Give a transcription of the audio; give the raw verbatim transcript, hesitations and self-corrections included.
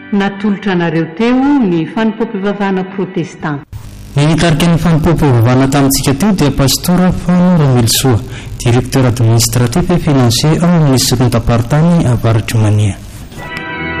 natolotra anareo teo ny fanimpom-pivavahana protestant. Ny nitarika ny fanimpom-pivavahana tamintsika teo dia pastora Fanora Melsoa, directeur administratif et financier ao amin'ny secondapartany avaritry Mania.